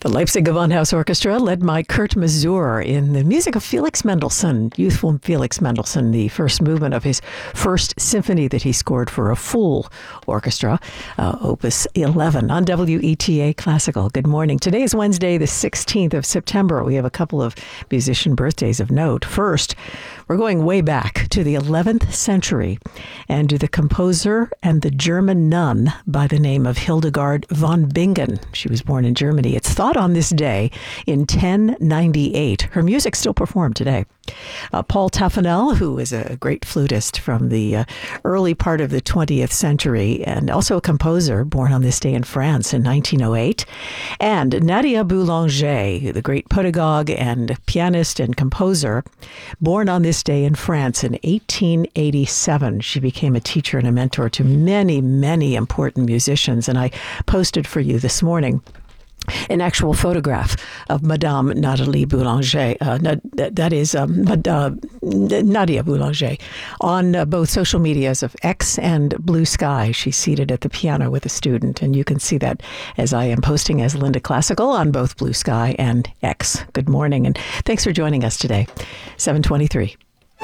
The Leipzig Gewandhaus Orchestra, led by Kurt Masur, in the music of Felix Mendelssohn, youthful Felix Mendelssohn, the first movement of his first symphony that he scored for a full orchestra, Opus 11, on WETA Classical. Good morning. Today is Wednesday, the 16th of September. We have a couple of musician birthdays of note. First, we're going way back to the 11th century and to the composer and the German nun by the name of Hildegard von Bingen. She was born in Germany. It's thought on this day in 1098. Her music still performed today. Paul Taffanel, who is a great flutist from the early part of the 20th century and also a composer, born on this day in France in 1908. And Nadia Boulanger, the great pedagogue and pianist and composer, born on this day in France in 1887. She became a teacher and a mentor to many, many important musicians. And I posted for you this morning an actual photograph of Madame Nathalie Boulanger, that is Nadia Boulanger, on both social medias of X and Blue Sky. She's seated at the piano with a student, and you can see that as I am posting as Linda Classical on both Blue Sky and X. Good morning, and thanks for joining us today. 7:23.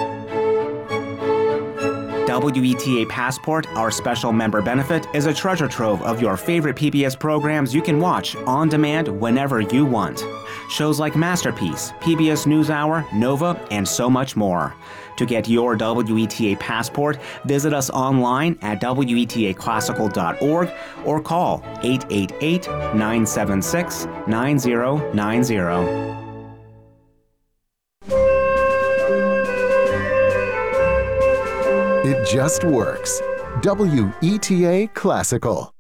WETA Passport, our special member benefit, is a treasure trove of your favorite PBS programs you can watch on demand whenever you want. Shows like Masterpiece, PBS NewsHour, Nova, and so much more. To get your WETA Passport, visit us online at WETAClassical.org or call 888-976-9090. It just works. WETA Classical.